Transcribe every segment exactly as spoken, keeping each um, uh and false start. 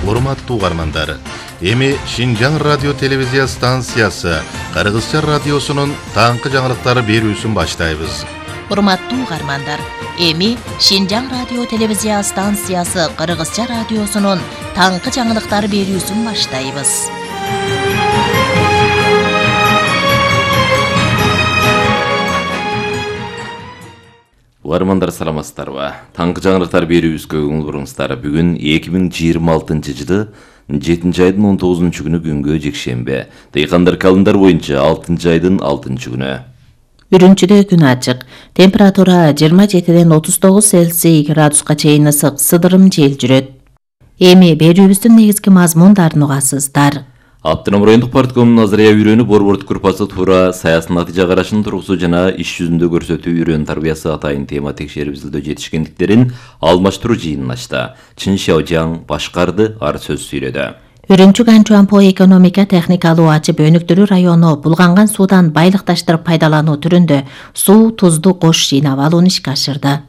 урматтуу угармандар, эми Шинжаң радио телевизия станциясы Кыргызча радиосунун таңкы жаңылыктары берүүсүн баштайбыз. Урматтуу угармандар, эми Шинжаң радио телевизия станциясы Кыргызча радиосунун таңкы жаңылыктары берүүсүн баштайбыз. Угармандар саламатсыздарбы? Таңкы жаңылыктар берүүбүзгө көңүл буруңуздар. Бүгүн эки миң жыйырма алтынчы жылы жетинчи айдын он тогузунчу күнү күнгө жекшембе. Дыйкандар календар боюнча алтынчы айдын алтынчы күнү. Үрүнчүдө күн ачык. Температура жыйырма жетиден отуз тогуз Цельсий градуска чейин ысык, сыдырым жел жүрөт. Эми берүүбүздүн негизги мазмундарын угасыздар. Автоном райондук парткомунун Азырия үйрөнү борбордук группасы туура саясий натыйжа карашын тургусу жана иш жүзүндө көрсөтүү үйрөн тарбиясы атайын тема текшерип изилдөө жетишкендиктерин алмаштыруу жыйынын ачты. Чын Шаожаң башкарды, ар сөз сүйлөдү. Үрүнчү Ганчуанпо экономика техникалуу ачып өнүктүрүү району булганган суудан байлыкташтырып пайдалануу түрүндө суу, тузду кош жыйнап алууну ишке ашырды.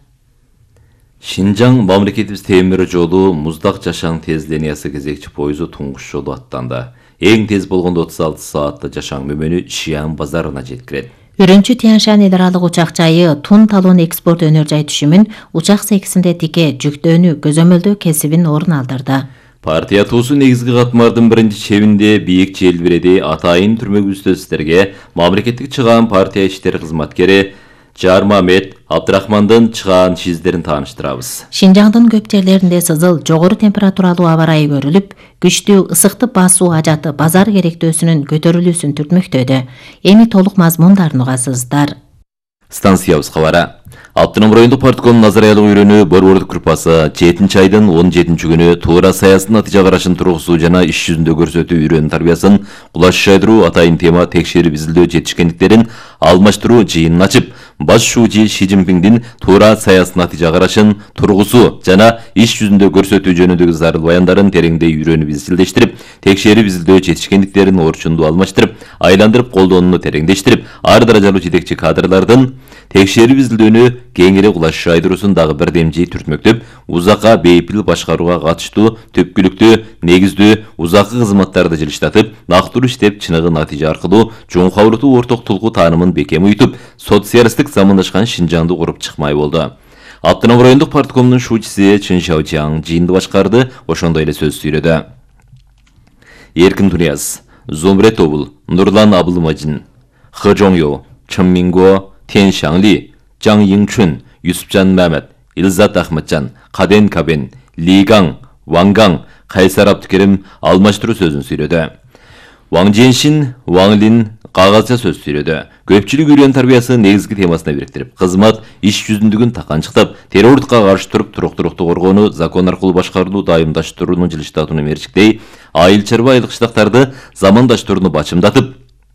Шинжаң мамлекетибиз темир жолу Муздак Жашаң тез линиясы кезекчи поезу туңгуш жолу аттанды. Эң тез болгондо отуз алты саатты Жашаң мөмөнү Шиан базарына жеткирет. Үрүнчү Тяньшань эл аралык учак жайы Тун талон экспорт өнөр жай түшүмүн учак сексинде тике жүктөөнү көзөмөлдөө кесибин орун алдырды. Партия туусу негизги катмардын биринчи чебинде бийик желбиреди атайын түрмөгүбүздө сиздерге мамлекеттик чыгаан партия иштери кызматкери Жармамет Абдрахмандын чыгаан чиздерин тааныштырабыз. Шинжаңдын көп жерлеринде сызыл, жогору температуралуу аба ырайы көрүлүп, күчтүү ысыктып басуу ажаты базар керектөөсүнүн көтөрүлүүсүн түртмөктөдө. Эми толук мазмундарын угасыздар. Станциябыз кабары. Автоном райондук парткомунун Азыриялык үйрөнү борбордук группасы жетинчи айдын он жетинчи күнү туура саясий натыйжа карашын тургусу жана иш жүзүндө көрсөтүү үйрөн тарбиясын кулаш жайдыруу атайын тема текшерип изилдөө жетишкендиктерин алмаштыруу жыйынын ачып, баш шүүжи Ши Цзиньпиндин туура саясий натыйжа карашын тургусу жана иш жүзүндө көрсөтүү жөнүндөгү зарыл баяндарын тереңдей үйрөнүп изилдештирип, текшерип изилдөө жетишкендиктерин орчундуу алмаштырып, айландырып колдонууну тереңдештирип, ар даражалуу жетекчи кадрлардын текшерип изилдөөнү кеңири кулаш жайдыруусун дагы бирдемжи түртмөктөп, узакка бейпил башкарууга катыштуу түпкүлүктүү, негиздүү, узаккы кызматтарды жылыштатып, нактыруу иштеп, чыныгы натыйжа аркылуу чоңкаурутуу орток тулку таанымын бекем уютуп, социалисттик замандашкан Шинжаңды куруп чыкмай болду. Автоном райондук парткомунун шуучусы Чын Шаожаң жыйынды башкарды, ошондой эле сөз сүйлөдү. Эркин Тунияз, Зумбрет Тобул, Нурлан Абылмажин, Хы Жоңё, Чын Минго, Тен Шаңли, Жаң Йиңчун, Юсупжан Мәмет, Илзат Ахматжан, Каден Кабен, Лигаң, Вангаң, Кайсар Абдыкерим алмаштыруу сөзүн сүйлөдү. Ваң Женшин, Ваң Лин кагазча сөз сүйлөдү. Көпчүлүк үйрөн тарбиясы негизги темасына бириктирип, кызмат иш жүзүндүгүн таканчыктап, террордукка каршы туруп, туруктуулукту коргоону, закон аркылуу башкарууну дайымдаштырууну жылыштатууну мерчиктей, айыл чарба айыл кыштактарды замандаштырууну бачымдатып,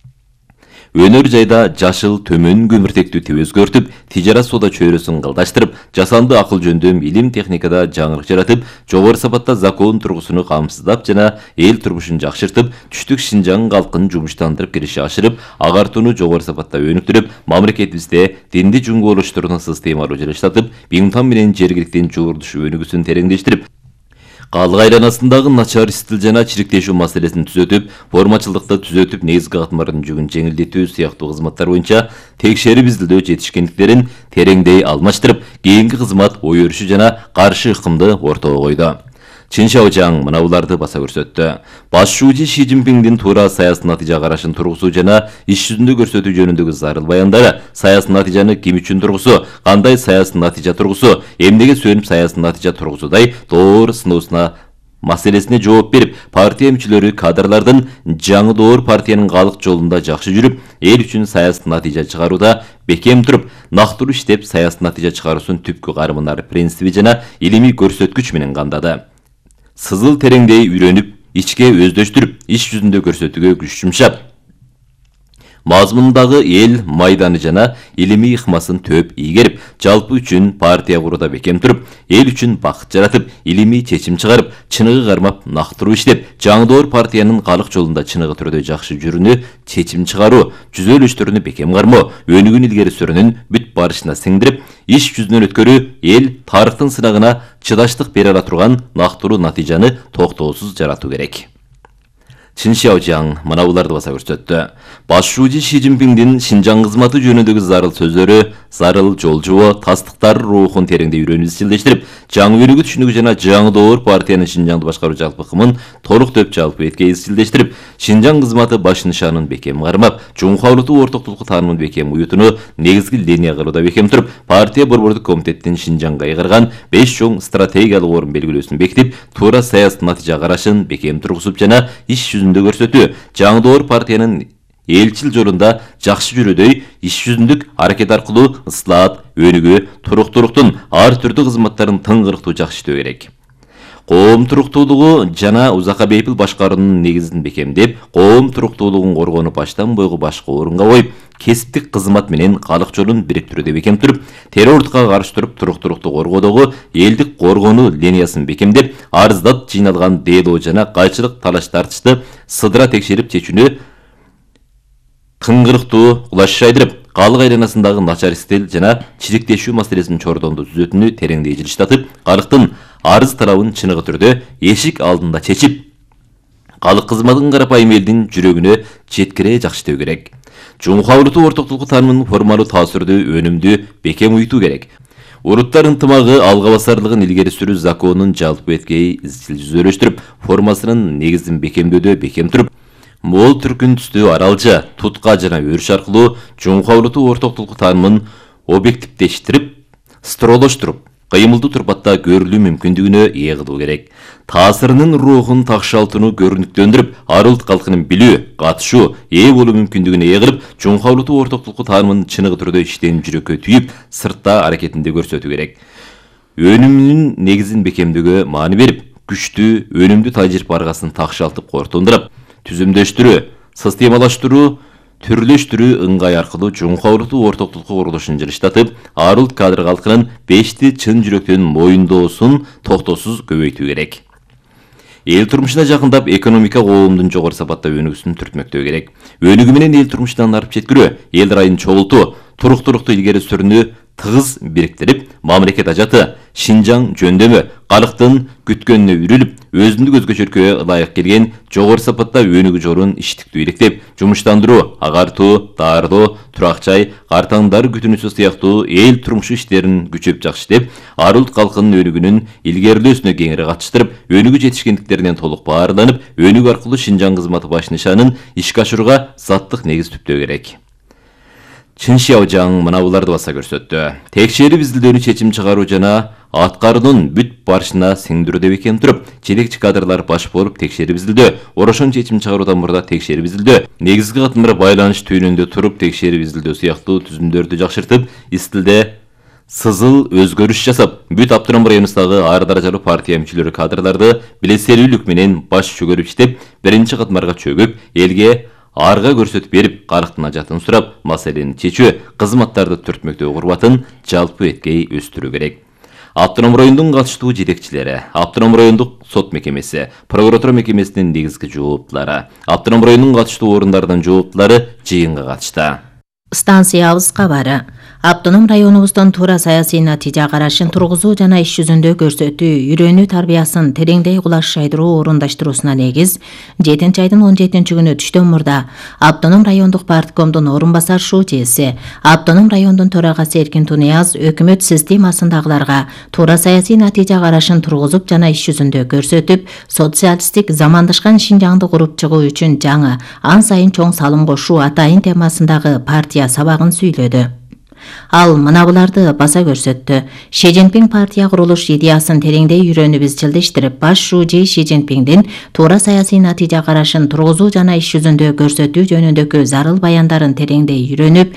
өнөр жайда жашыл төмөн көмүртектүү тип өзгөртүп, тижарат соода чөйрөсүн кылдаштырып, жасанды акыл жөндөм илим техникада жаңырык жаратып, жогору сапатта закон тургусуну камсыздап жана эл турмушун жакшыртып, түштүк Шинжаң калкын жумуштандырып кириши ашырып, агартууну жогору сапатта өнүктүрүп, мамлекетибизде динди жуңгоолоштурууну системалуу жылыштатып, Биңтан менен жергиликтин жуурдушу өнүгүүсүн тереңдештирип, калык айланасындагы начар стил жана чириктешүү маселесин түзөтүп, формачылдыкты түзөтүп, негизги катмардын жүгүн жеңилдетүү сыяктуу кызматтар боюнча текшерип изилдөө жетишкендиктерин тереңдей алмаштырып, кийинки кызмат ой өрүшү жана каршы ыкымды ортого койду. Чын Шаожаң мына буларды баса көрсөттү. Баш шүүжи Ши Цзиньпиндин туура саясий натыйжа карашын тургусу жана иш жүзүндө көрсөтүү жөнүндөгү зарыл баяндары, саясий натыйжаны ким үчүн тургусу, кандай саясий натыйжа тургусу, эмнеге сүйөнүп саясий натыйжа тургусудай доор сыноосуна маселесине жооп берип, партия мүчөлөрү кадрлардын жаңы доор партиянын калык жолунда жакшы жүрүп, эл үчүн саясий натыйжа чыгарууда бекем туруп, нактыруу иштеп, саясий натыйжа чыгаруусун түпкү карманар принципи жана илимий көрсөткүч менен кандады. Сызыл тереңдей үйрөнүп, ичке өздөштүрүп, иш жүзүндө көрсөтүүгө күч жумшап, мазмундагы эл майданы жана илимий ыкмасын төп ийгерип, жалпы үчүн партия курууда бекем туруп, эл үчүн бакыт жаратып, илимий чечим чыгарып, чыныгы кармап нактыруу иштеп, жаңдоор партиянын калык жолунда чыныгы түрдө жакшы жүрүүнү чечим чыгаруу, түзөлүштөрүнү бекем кармоо, өнүгүүнү илгери сүрүүнүн бүт барышына сиңдирип, иш жүзүнөн өткөрүү, эл тарыхтын сынагына чыдаштык бере ала турган нактыруу натыйжаны токтоосуз жаратуу керек. Чин Шаожаң мына буларды баса көрсөттү. Башчы Ши Цзиньпиңдин Шинжаң кызматы жөнүндөгү зарыл сөздөрү, зарыл жолжубо, тастыктар рухун тереңдей үйрөнүп изчилдештирип, жаңы өнүгүү түшүнүгү жана жаңдоор партиянын Шинжаңды башкаруу жалпы ыкмын толук төп жалпы этке изчилдештирип, Шинжаң кызматы баш нышанын бекем кармап, жумхалыктуу ортоктулукку таанымын бекем уютууну негизги линия кылууда бекем туруп, партия борбордук комитеттин Шинжаңга айгарган беш чоң стратегиялык орун белгилөөсүн бекитип, туура саясат натыйжа карашын бекем тургузуп жана иш жүзүндө көрсөтүү, жаңдоор партиянын элчил жолунда жакшы жүрүүдөй иш жүзүндүк аракет аркылуу ыслаат, өнүгүү, туруктуулуктун ар түрдүү кызматтарын тыңгырыктуу жакшы иштөө керек. Коом туруктуулугу жана узакка бейпил башкаруунун негизин бекемдеп, коом туруктуулугун коргоону баштан бойгу башкы орунга коюп, кесиптик кызмат менен калык жолун бириктирүүгө бекем туруп, террордукка каршы туруп, туруктуулукту коргоодогу элдик коргонуу линиясын бекемдеп, арыздат жыйналган дээлоо жана кайчылык талаш тартышты сыдыра текшерип чечүүнү тыңгырыктуу кулаш айдырып, калык айланасындагы начар стил жана чириктешүү маселесин чордонду түзөтүүнү тереңдей жылыштатып, калыктын арыз талабын чыныгы түрдө эшик алдында чечип, калык кызматын карапайым элдин жүрөгүнө жеткире жакшы иштөө керек. Жумхалыктуу ортоктулукку таанымын формалуу таасирдүү, өнүмдүү, бекем уютуу керек. Уруттар ынтымагы алга басарлыгын илгери сүрүү законунун жалпы эткеyi изчил жүзөлөштүрүп, формасынын негизин бекемдөөдө бекем туруп, мол түркүн түстүү аралжа, тутка жана өрүш аркылуу жумхалыктуу ортоктулукку таанымын объективдештирип, стролоштуруп, кыймылдуу турпатта көрүлүү мүмкүндүгүнө ээ кылуу керек. Таасырынын рухун такшалтууну көрүнүктөндүрүп, ар улут калкынын билүү, катышуу, ээ болуу мүмкүндүгүнө ээ кылып, жумхалыктуу ортоктулукку таанымын чыныгы түрдө иштен жүрөккө түйүп, сыртта аракетинде көрсөтүү керек. Өнүмүнүн негизин бекемдөөгө маани берип, күчтүү, өнүмдүү тажирипе аргасын такшалтып кортундурап, түзүмдөштүрүү, системалаштыруу, түрлөштүрүү ыңгай аркылуу жумхалыктуу ортоктулукку курулушун жылыштатып, ар улут кадр калкынын бешти чын жүрөктөн моюндоосун токтоосуз көбөйтүү керек. Эл турмушуна жакындап, экономика коомдун жогору сапатта өнүгүүсүн түртмөктөө керек. Өнүгүү менен эл турмушунан арып жеткирүү, эл райын чогултуу, туруктуулукту илгери сүрүүнү тыгыз бириктирип, мамлекет ажаты, Шинжаң жөндөмө, калктын күткөнүнө үрүлүп, өзүндүк өзгөчөлүккө ылайык келген жогору сапатта өнүгүү жолун иштиктүү иликтеп, жумуштандыруу, агартуу, даарылоо, турак жай, картаңдар күтүүнүсү сыяктуу эл турмушу иштерин күчөп жакшы иштеп, ар улут калкынын өнүгүүнүн илгерилөөсүнө кеңири катыштырып, өнүгүү жетишкендиктеринен толук баарланып, өнүгүү аркылуу Шинжаң кызматы баш нышанын ишке ашырууга заттык негиз түптөө керек. Чин Шаожаң мына буларды баса көрсөттү. Текшерип изилдөөнү чечим чыгаруу жана аткаруунун бүт барышына сиңдирүүдө бекем туруп, жетекчи кадрлар баш болуп текшерип изилдөө, орошон чечим чыгаруудан мурда текшерип изилдөө, негизги катмар байланыш түйүнүндө туруп текшерип изилдөө сыяктуу түзүмдөрдү жакшыртып, истилде сызыл өзгөрүш жасап, бүт Автоном районундагы ар даражалуу партия мүчөлөрү кадрларды билесерүүлүк менен баш чөгөрүп иштеп, биринчи катмарга чөгүп, элге арга көрсөтүп берип, калктын ажатын сурап, маселени чечүү, кызматтарды түртмөктөө курбатын жалпы эткей өстүрүү керек. Автоном райондун катыштуу жетекчилери, Автоном райондук сот мекемеси, прокуратура мекемесинин негизги жооптулары, Автоном районунун катыштуу орундарынын жооптулары жыйынга катышты. Станциябыз кабары. Автоном районубуздун туура саясий натыйжа карашын тургузуу жана иш жүзүндө көрсөтүү, үйрөнүү тарбиясын тереңдей кулаш айдыруу орундаштыруусуна негиз жетинчи айдын он жетинчи күнү түштөн мурда Автоном райондук парткомдун орун басар шүүчеси, Автоном райондун төрагасы Эркин Тунияз өкмөт системасындагыларга туура саясий натыйжа карашын тургузуп жана иш жүзүндө көрсөтүп, социалисттик замандашкан Шинжаңды куруп чыгуу үчүн жаңы, ан сайын чоң салым кошуу атайын темасындагы партия сабагын сүйлөдү. Ал мына буларды баса көрсөттү. Ши Цзиньпиң партия курулуш идеясын тереңдей үйрөнүп изчилдештирип, баш шүүчи Ши Цзиньпиңдин туура саясий натыйжа карашын тургузуу жана иш жүзүндө көрсөтүү жөнүндөгү зарыл баяндарын тереңдей үйрөнүп,